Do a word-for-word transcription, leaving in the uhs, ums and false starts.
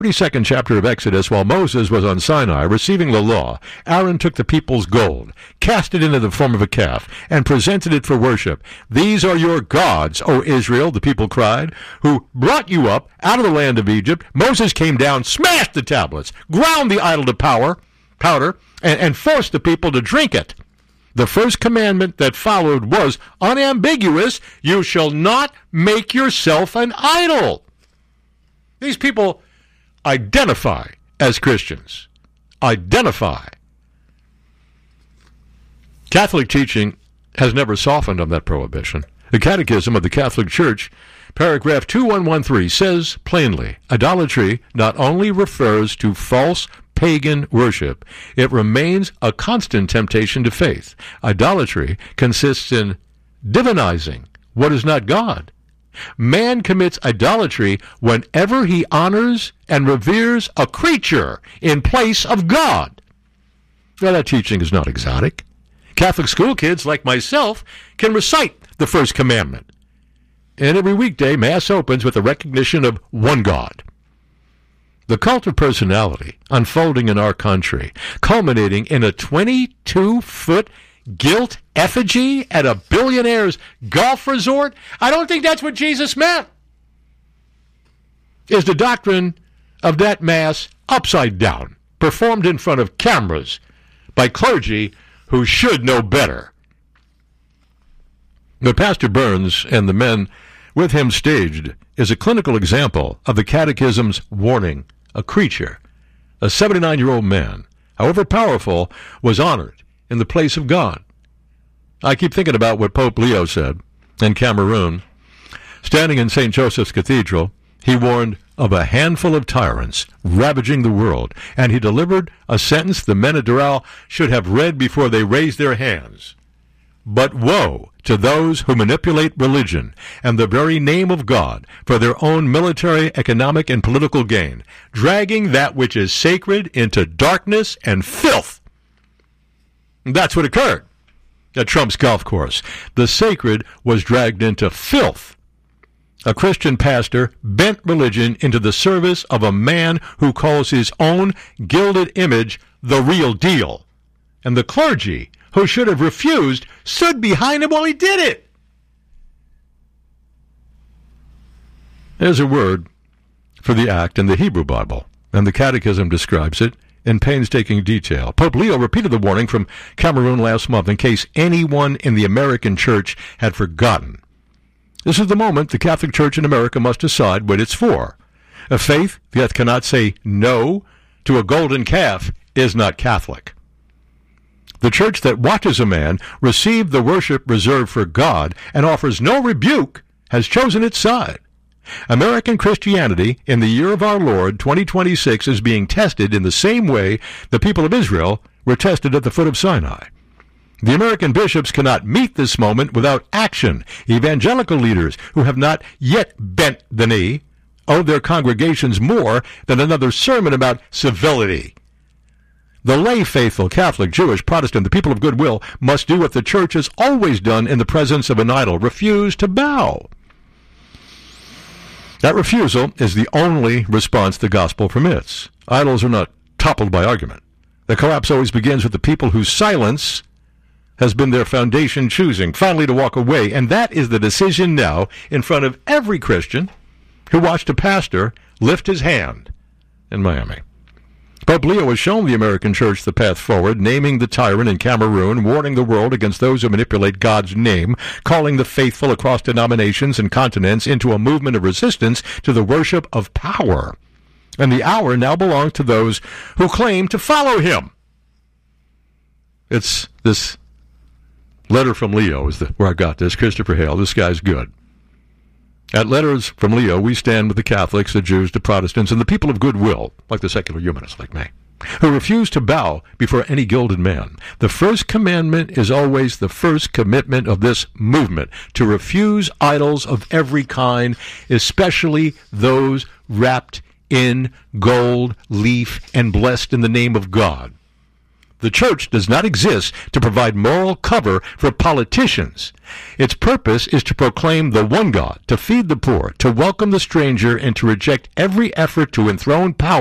thirty-second chapter of Exodus, while Moses was on Sinai receiving the law, Aaron took the people's gold, cast it into the form of a calf, and presented it for worship. "These are your gods, O Israel," the people cried, "who brought you up out of the land of Egypt." Moses came down, smashed the tablets, ground the idol to power, powder, and, and forced the people to drink it. The first commandment that followed was unambiguous: "You shall not make yourself an idol." These people identify as Christians. Identify. Catholic teaching has never softened on that prohibition. The Catechism of the Catholic Church, paragraph two one one three, says plainly, idolatry not only refers to false pagan worship, it remains a constant temptation to faith. Idolatry consists in divinizing what is not God. Man commits idolatry whenever he honors and reveres a creature in place of God. Now, that teaching is not exotic. Catholic school kids like myself can recite the first commandment. And every weekday, Mass opens with the recognition of one God. The cult of personality unfolding in our country, culminating in a twenty-two foot gilt effigy at a billionaire's golf resort? I don't think that's what Jesus meant. Is the doctrine of that Mass upside down, performed in front of cameras by clergy who should know better? But Pastor Burns and the men with him staged is a clinical example of the Catechism's warning. A creature, a seventy-nine-year-old man, however powerful, was honored in the place of God. I keep thinking about what Pope Leo said in Cameroon. Standing in Saint Joseph's Cathedral, he warned of a handful of tyrants ravaging the world, and he delivered a sentence the men of Doral should have read before they raised their hands. "But woe to those who manipulate religion and the very name of God for their own military, economic, and political gain, dragging that which is sacred into darkness and filth." That's what occurred at Trump's golf course. The sacred was dragged into filth. A Christian pastor bent religion into the service of a man who calls his own gilded image the real deal. And the clergy, who should have refused, stood behind him while he did it. There's a word for the act in the Hebrew Bible, and the Catechism describes it in painstaking detail. Pope Leo repeated the warning from Cameroon last month in case anyone in the American church had forgotten. This is the moment the Catholic Church in America must decide what it's for. A faith that cannot say no to a golden calf is not Catholic. The church that watches a man receive the worship reserved for God and offers no rebuke has chosen its side. American Christianity in the year of our Lord, twenty twenty-six, is being tested in the same way the people of Israel were tested at the foot of Sinai. The American bishops cannot meet this moment without action. Evangelical leaders who have not yet bent the knee owe their congregations more than another sermon about civility. The lay faithful, Catholic, Jewish, Protestant, the people of goodwill, must do what the church has always done in the presence of an idol: refuse to bow. That refusal is the only response the gospel permits. Idols are not toppled by argument. The collapse always begins with the people whose silence has been their foundation choosing finally to walk away, and that is the decision now in front of every Christian who watched a pastor lift his hand in Miami. Pope Leo has shown the American church the path forward, naming the tyrant in Cameroon, warning the world against those who manipulate God's name, calling the faithful across denominations and continents into a movement of resistance to the worship of power. And the hour now belongs to those who claim to follow him. It's this letter from Leo is the, where I got this. Christopher Hale, this guy's good. At Letters from Leo, we stand with the Catholics, the Jews, the Protestants, and the people of goodwill, like the secular humanists like me, who refuse to bow before any gilded man. The first commandment is always the first commitment of this movement, to refuse idols of every kind, especially those wrapped in gold leaf and blessed in the name of God. The church does not exist to provide moral cover for politicians. Its purpose is to proclaim the one God, to feed the poor, to welcome the stranger, and to reject every effort to enthrone power